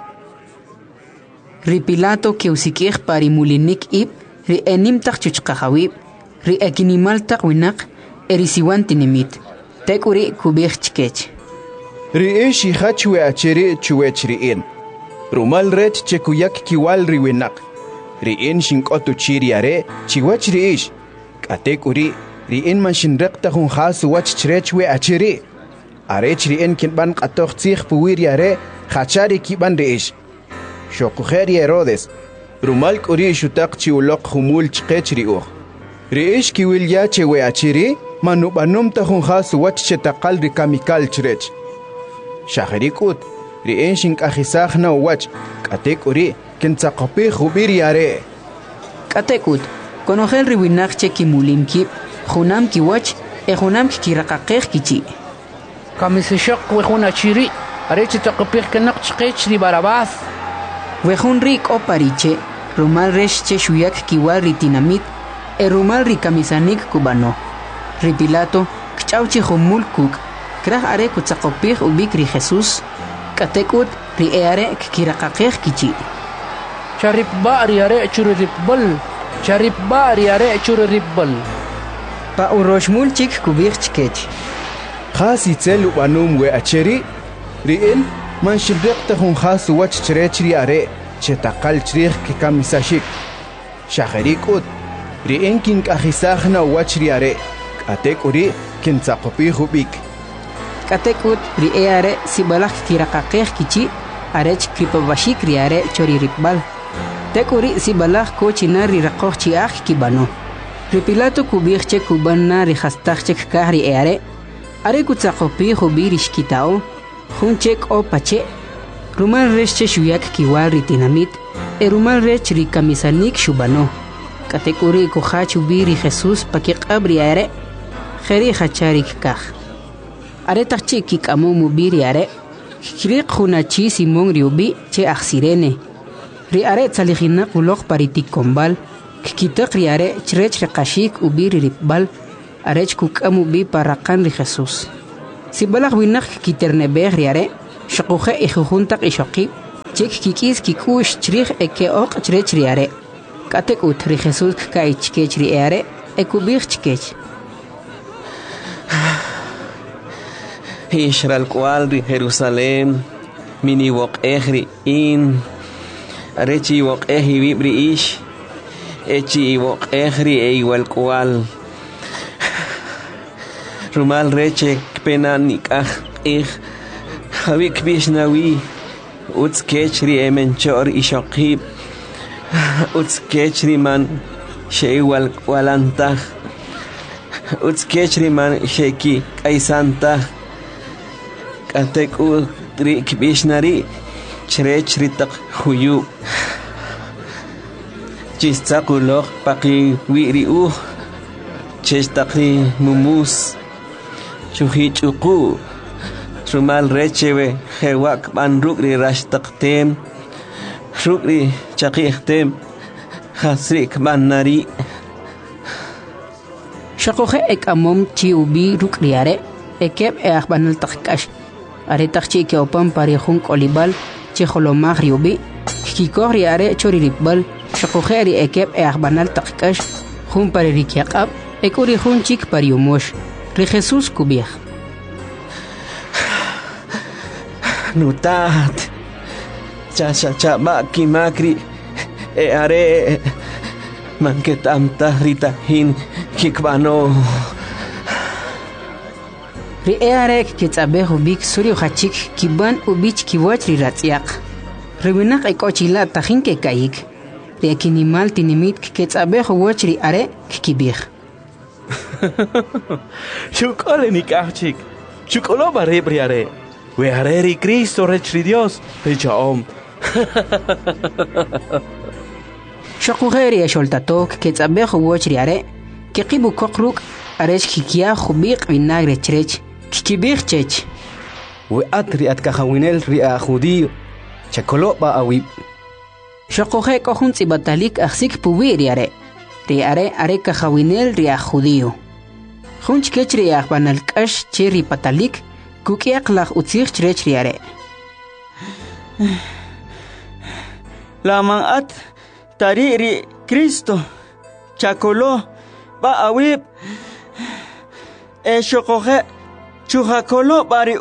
Ri Pilato keusikij pari mulinik ib, ri enimtaj chuchqajawib, ri ekinimaltak winak, eri siwantinimit. Tekuri kubij chkech. Ri ishi hachwe acheri chuwech ri in. Rumal rech chekuyak kiwal riwinak. Riin shinkotu chiriare chiwach riish. Katekuri riin man shinrekta hun khas wach chrechwe achiri. Arech riin kinban qatoq tsikh puwiriare khachari kiban riish. Shokujeri Herodes. Rumal kuri shutak chiulok humul chqech riuh. Riish kiwil ya chewe achiri manubanum ta hun khas wach chetakal rikamikal chrech. Shahrikut ri enshin kajisaj na wach katekuri kentzaqopi jubiri are. Katekut, konojel riwinak chekimulim kip, junam kiwach, junam kirakaqej kichi. Kamisishok wejun achiri, areche taqopij kenak chqech ri Barabás. Wejun rik o pariche, rumal resh che shuyak kiwal ri tinamit, rumal ri kamisanik kubano. Ri Pilato, kchauchi jumul kuk, kraj are kutzaqopij ubik ri Jesús, katekut ri eare kirakaqej kichi. Charip ba ri are churribbal, charip ba ri are churribbal. Pa uroshmul chik kubij chkech. Khas itzel ubanum we acheri riin man shibrekta hun khas wach chrechri are chetakal chrich kikamisashik. Shahrikut riin kin kahisajna wachri are katekuri kintzaqopi hubik. Katekut ri eare sibalak kirakaqej kichi arech kripabashik ri are chori rikbal. Tekuri sibalak kochina ri raqoj chiaj kibano. Ri Pilato kubij che kubanna ri hastaj chek kahri eare. Are kutzaqopi hubiri shkitao. Jun chek o pache. Rumal rech che shuyak kiwal ri tinamit. Rumal rech ri kamisanik shubano. Katekuri kuhach ubiri Jesús pakiqabri eare. Kheri hacharik kaj. Are takchi kikamu mubiri are. Krik hunachi Simón riubi che aksirene. Ri are tsalijina kulok paritik kombal. Kikitak ri are chrech rekashik ubiri ripbal. arech kukamu bi paraqan ri Jesús. Si balag winak kiternebeh riare, shaquje ijujuntak ishoqib, chik kikis kikush chrij eke oq chrech riare. Katek ut ri Jesús kai chkech riare, ekubich chkech. Israel cual ri Jerusalem, mini wok ri in, arechi wok vibri ish, echi wok ri igual cual. Rumal reche pena nikah Havik bishnawi utskechri emenchor ishokib utskechri man sheiwal walantah utskechri man sheki kaisantah katek utrik bishnari chrechri tak huyu chistakulok paki wiri chestakri mumus chuhichuku Rumal rechewe hewak ban rukri rashtaktem rukri chakihtem hasrik ban nari Shakohe ek amom chi ubi rukriare ekeb each banal takkash are takchi ke opam parihun kolibal chi holomag riubi kikoriare choriribal shakohe ri ekeb each banal takkash hun paririkyaqab ekuri hun chik pariumosh ri Jesus kubih Nutat cha maki makri are manketam tahrita hin kikbano ri are kitsabe hubik suri khachik kiban ubich kiwach ri ratsiaq riwinak ekochila tahin ke kayik ri kinimal tinimit kitsabe huwach ri are kikibih Chukole nikachik chukolo bare briare We hareri Cristo rechri Dios rechaom. Shakugeri sholtatok ketsabejo wochriare kiqibu koqruk aresh kikia khubiq vinagre chrech kikibig chech we atri atkahawinel ria judío chakolo ba awi Shakuge kohun tsibatalik aksik puwiriare riare are kahawinel ria judío Hunch kechri banal kash chiri patalik Kukiak lach utsir chrech riare. Lamang at tariri Cristo chakolo ba awib shokohe chuhakolo bari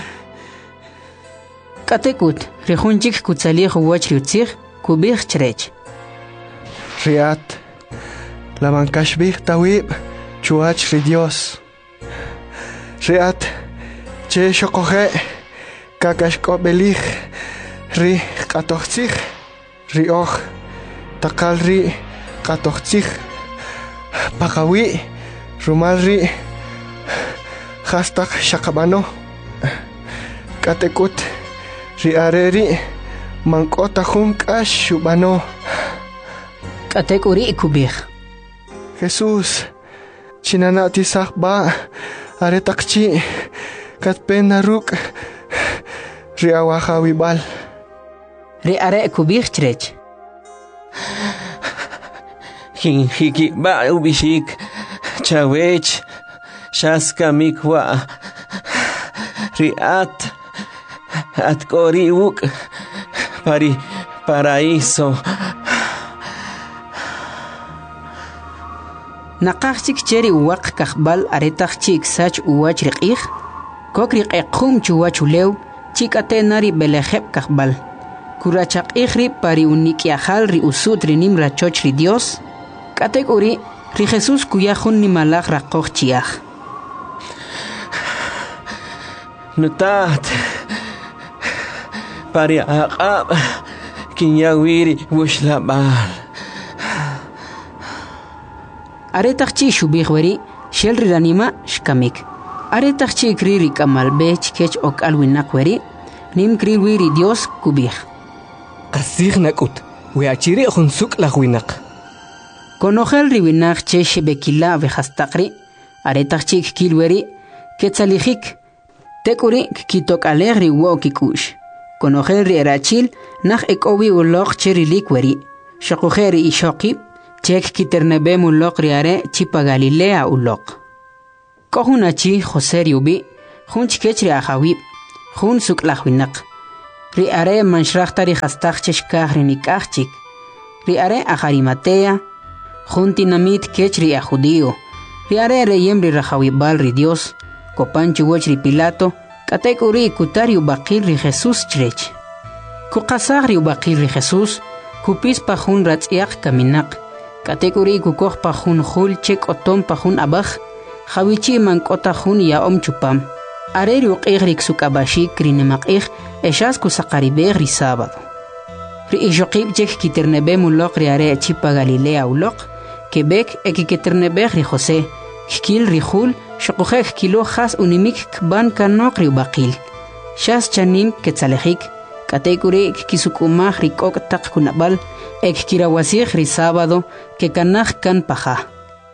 Katekut rihunjik kutsali huwach utsir kubich chrech. Riat lamang kashbih tawib chuach ri Dios. Riat Che shokohe kakashko belich ri katochich ri och takal ri katochich pakawi rumal ri hastak shakabano katekut ri areri mankota junkash shubano katekuri kubich Jesús chinanati sakba aretakchi Katpena ruk riawaha wibal ri are kubich chrech hiki ba ubishik chawech shaska mikwa riat atkori uk paraíso Naqachik cheri waq kahbal aretachik sach uwach riqih Kokri qequm chuwachulew chikate nari belejeb kahbal kurachaq ikhri pari unikiajal ri usutri nim rachoch ri Dios kategori ri Jesús kuyajun ni malaj raqoj chiaj Nutat pari aqab kinyawiri wushlabal Aretachchi shubihweri shelri ranima shkamik Aretachchi kriri kamalbe chikech ok alwinakweri nim kriwiri Dios kubih Qasig nakut we achiri khunsuk lagwinak Konojel riwinak che shebekila vehastaqri Aretachchi kilweri ketsalijik tekuri kitok alegri wo kikush Konojel ri erachil nach ekowi ulok chirilikweri shakujeri ishokib chek kiternebe mulok riare chipa Galilea ulok Kohun achi José riubi, hun chikech ri ahawib, hun suklahwinak. Ri are manshrachtari hastachcheshkah rinikachik. Ri are aharimatea, hun tinamit kech ri judío. Ri are reyem ri rahawibal ri Dios, kopanchu woch ri Pilato, katekuri kutari ubaqil ri Jesús chrech. Kukasag ri ubaqil ri Jesús, kupis pa hun ratsiak kaminak. Katekuri kukoh pa hun hul chek otom pa hun abaj, Hawichi mankota hun ya chupam. Areri uqigrik sukabashi krinemakig eshas kusaqaribeg ri sábado. Ri ijoqib jek kiternebe mulok ri are chipa Galilea ulok, Quebec ekikiternebeg ri José, kil ri hul, shokujek kilo has unimik kban kanok ri ubaqil. Shas chanim ketzalejik, katekuri kisukumaj ri kok tak kunabal, kirawasig ri sábado, que kanaj kan paja.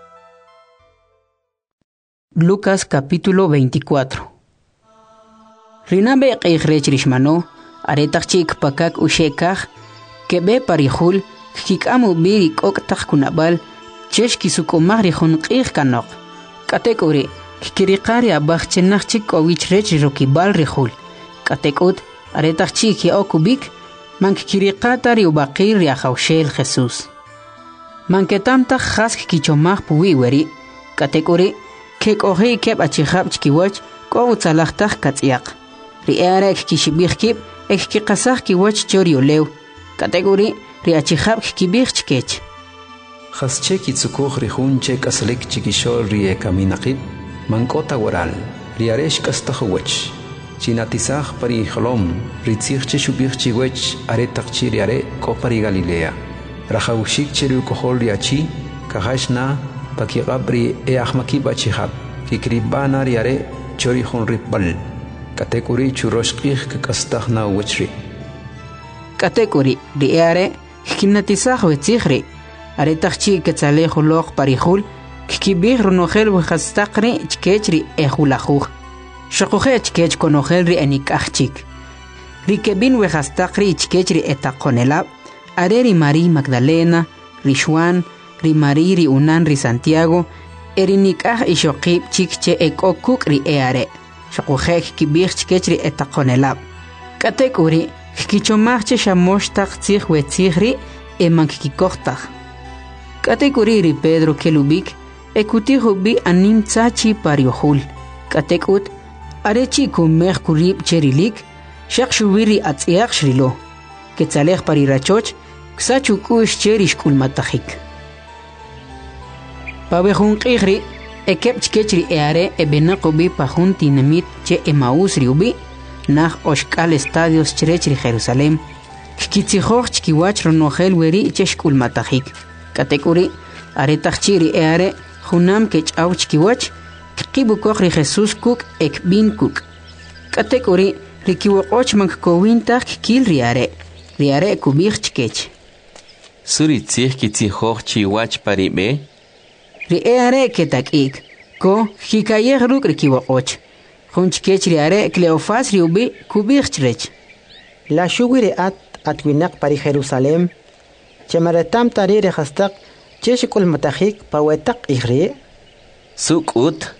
Lucas capítulo 24. Rinabe qeyrech rishmano, aretachik pakak ushekaj, kebe parihul, kikamu biri kok tak kunabal, chesh kisukumaj ri hunqij kanok. Katekuri, kikirikari abaj chenachik owich rech rokibal rihul. Katekut, aretachik yaokubik, mankikirikata ri ubaqir ri ahawshel Jesús. Manketamta jask kichomaj puwiweri, katekuri, Kek ohi keb achihab chkiwach, ko utzalachtaj katziak. Ri arek kishibih kib, ek kikasaj kiwach choriolew. Kategori, ri achihab kibih chkech. Hasche kitsukuj ri hun chek aslik chikishol ri kaminaqib, mankota waral, ri aresh kastahuwach. Chinatisaj pari holom, ri tzich chubih chiwech, aretak chiri are, kopari Galilea. Rajawshik cheru kohol ri achi, kahashna, Pakigabri ahmaki bachihab, kikribana riare chori hun ripbal. Katekuri churoshkih kakastahna wechri. Katekuri riare kinatisah wetzihri. Aretachchi ketzalejo log parihul, kikibih runogel wehastakri chkechri ehulajuj. Shokuhe chkech konogelri enikachchik. Rikebin wehastakri chkechri etakonelab, areri María Magdalena, Rishuan, ri Mari ri unan ri Santiago, erinikah ishokib chikche ekokuk ri eare, shokujek kibih chkech ri etakonelab. Katekuri, kichomachche shamoshtach tzich wetzich ri emankikikochtach. Katekuri ri Pedro kelubik, ekutijo bi anim tzachi pariohul. Katekut, arechi kumech kurib cherilik, shak shubiri atziach shrilo. Ketzalech parirachoch, ksachukush cherish kulmatachik. Pabehun qigri, ekep chkechri eare ebenakobi pahun tinamit che Emaús riubi, nach oshkal estadios cherechri Jerusalem, kikitzijoch chkiwach ronogel weri cheshkul matahik. Katekuri, aretachchiri eare, junam kechau chkiwach, kibukokri Jesús kuk ekbin kuk. Katekuri, rikiwokoch mankowintach kil riare kubich chkech. Suri tzich kitzijoch chiwach paribe, Ri eare ketakik, ko hikayeh ruk rikiwokoch. Hunchkech riare Cleofas riubi kubirchrech. La shuwiri atwinak pari Jerusalem, chemaretam tari rehastak cheshikul matahik pawetak ihri. Sukut.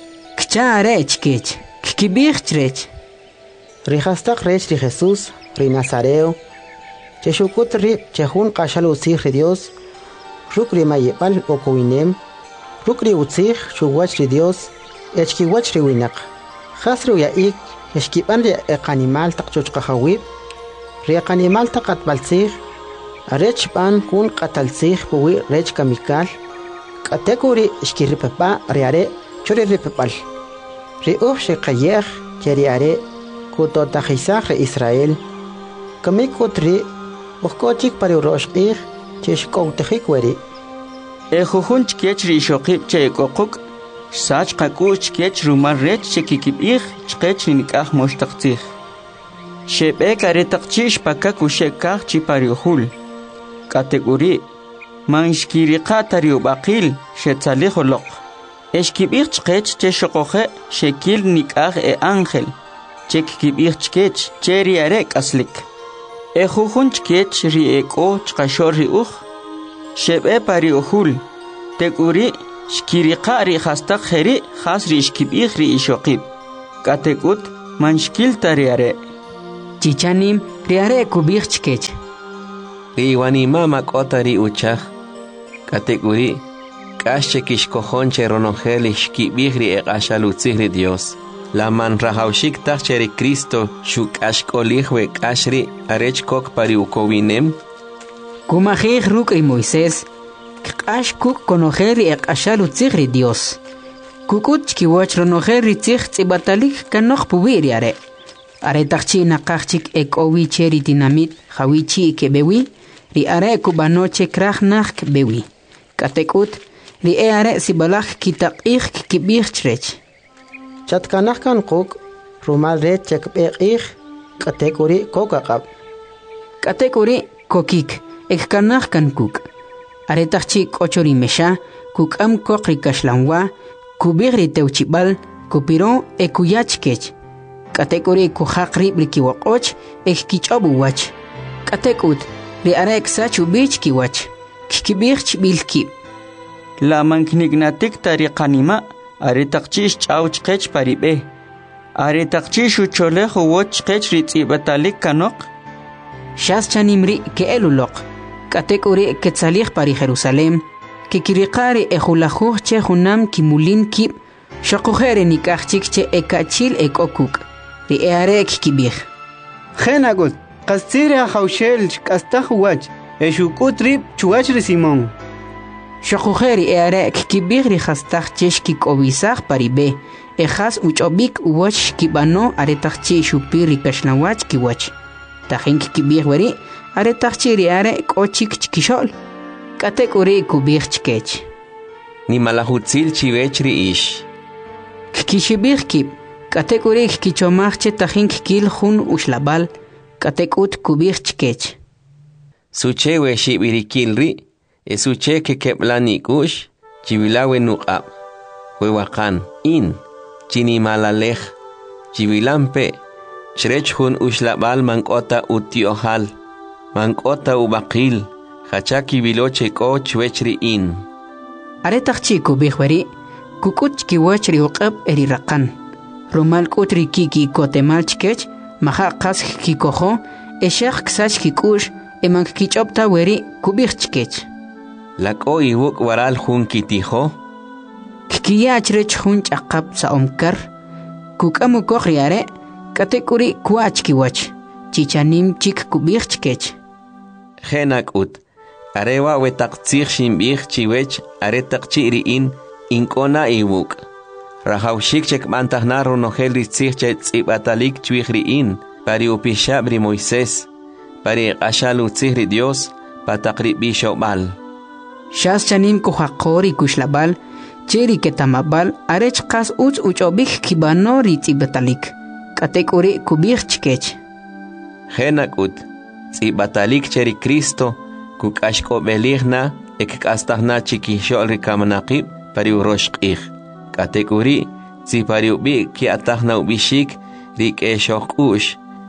Kchare chkech, kibirchrech. Rihastak rech ri Jesús, ri Nazareo, cheshukut ri chehun kashalu sihri Dios, ruk ri mayepal okowinem, Rukri utzich shuwach ri Dios, echkiwach ri winak. Khasru yaik, eshkipan ri ekanimal tak chuchkahawib, ri ekanimal tak atbaltzich, arech pan kun kataltzich puwi rech kamikal, katekuri eshkiripapa riare churi ripapal. Ri uf shikayech cheriare kutotajisach ri Israel, kamikutri buhkochik pari uroshkich cheshkoutejik weri. Ejujun chkech ri shokib che ekokuk, sach qaku chkech rumar rech che kikibih chkech nikah moshtaqtzich. Shebe karetaqchish pakak ushekah chipariuhul. Kategori, manshkiriqa tariubaqil shetzaliholoq. Eshkibih chkech che shokoje shekil nikah e ángel. Che kikibih chkech che riarek aslik. Ejujun chkech ri eko chkashor ri Shebe pariuhul, tekuri shkiriqa ri hastaq kheri khas ri shkibih ri ishoqib katekut manshkil tariare chichanim riare kubih chkech ri wanima makota ri uchaj katekuri kasche kishkojonche ronojel shkibih ri eqashalutzih ri Dios la man rahawshik tachche ri Cristo shuk ashkolihwe kashri arech kok pari ukowinem kumajij ruk ri Moisés k'ax kuk konojer ri eqashalutzih ri Dios kukut chkiwach ronojer ri tzih tzibatalik kanoj puwi ri are tachchi naqajchik ekowi che ri dinamit jawichi kebewi ri are kubanoche kraj naj bewi katekut ri are sibalaj kitaqij kibij chrech chatkanaj kan quk rumal ret chekb'eqij katekuri kokaqab katekuri kokik ekkanaj kan kuk aretachchi k'ochori mesha kuk'am koq ri kaxlanwa kubij ri tewchib'al kupiro ekuyach kech katekuri kujaq rib ri kiwaq'och ekkich'ob uwach katekut ri are eksach ubich kiwach kikibij chb'il kib la manknignatik tariqanima aretaqchi ch'aw chqech paribe aretaqchi shucholej uwoch chqech ri tz'ibatalik kanoq shas chanimri keeluloq katekuri ketzalij pari Jerusalem kikiriqari ejulajuj che junam kimulin kib shaqujere nikajchik che ekachil ekokuk ri are kikibij Genagut qastira hawshel kastaj wach eshukut rib chuach ri Simón shaqujeri are kikibij ri jastaj che shkik'owisaj paribe ejas uch'obik uwach kibano aretaqchi shupir ri kaxnawach kiwach tajin kikibij weri aretaqchi ri are k'ochik chkixol katekuri kubij chkech ni malajutzil chivech ri ish kikixibij kib katekuri kichomaj che tajin kikil jun uxlabal katekut kubij chkech suche we shibirikil ri esuche que keblani kush chivilawe nuqab huewakan in chini malalej chivilampe chrech hun ushlabal mankota utiohal mankota ubaqil hachaki viloche ko chwechri in aretaqchi kubijweri kukut kiwachri uqab eri raqan romal kutri kiki kotemal chkech maha qas kikojo eshaq ksach kikush emank kichopta weri kubij chkech Lako iwuk waral jun kitijo kikiyach rech jun ch'aqab saomkar kukamu kojriare katekuri kuach kiwach chichanim chik kubij chkech Genakut arewa wetaqtzij shimbij chiwech aretaqchi riin inkona iwuk rahawshik chekmantajna ronojel ritzij che tz'ibatalik chwij riin pari upishab ri Moisés pari qashalutzij ri Dios pataqri bishobal shas chanim kujaqori kushlabal cheri ketamabal arech qas uch'obik kibano ri tz'ibatalik katekuri kubij chkech Genakut tz'ibatalik cheri Cristo kuk'ashk'ob'elijna ekk'astajna chikixol ri kamanaqib pari uroshq'ij katekuri tzipari ubi kiatajna ubishik ri k'exoj k'u'x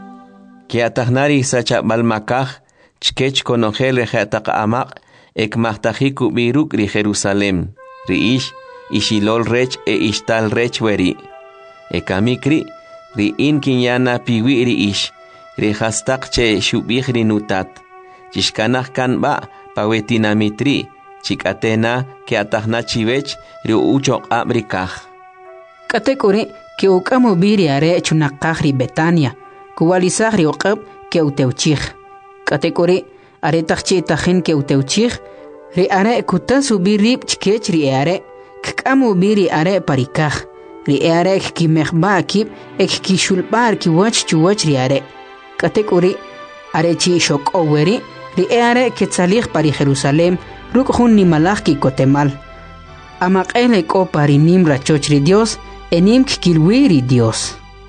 kiatajna ri sachab'al makaj chkech konojel ri je'taqa amaq ekmajtajik ubiruk ri Jerusalem ri ish ishilol rech ishtal rech weri ekamikri ri in kinyana piwi ri ish ri hastaq che shubij ri nutat chishkanaj kanba pawetinamitri chikatena kiatajna chivech ri uchoq'ab ri kaj katekuri ke ukamu biri are chunaqaj ri Betania kuwalisaj ri uqab ke utewchij katekuri are taqchi tajin ke utewchij ri are kutasu birib chkech ri are kkamu biri are parikaj ri are kimejba kib ek kishulbar kiwach chuwach ri are katekuri are chi shokoweri ri are ketzalij pari Jerusalem ruk jun nimalaj ki kotemal amaqele ko pari nim rachoch ri Dios enim kilwi ri Dios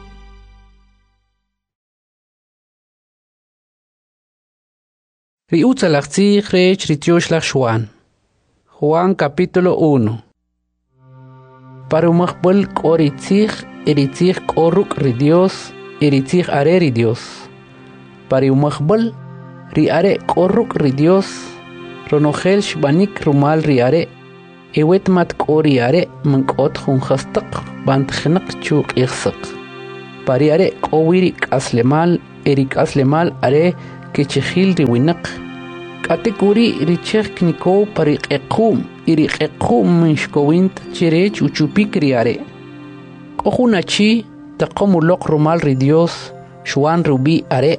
Ri utzalachtzij rech ritioxlach Juan capítulo 1 Parumajbol k'oritzij eritzij k'oruk ri Dios eritzij are ri Dios Parumajbol ri are k'oruk ri Dios ronojel shbanik rumal ri are ewet mat koriare mankot hun khastaq bant khnaq chuq ikhsaq pariare qowiri aslemal erik aslemal are kechkhil ri winaq kategori richek niko pariqequm iriqequm mishkowint chirech uchupikriare qohunachi taqomuloq rumal ri Dios Juan Rubi are.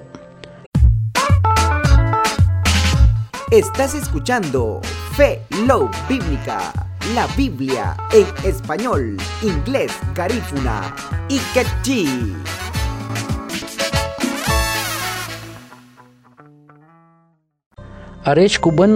Estás escuchando Fe Love Bíblica, la Biblia en español, inglés, garífuna y quechí. Arech kuban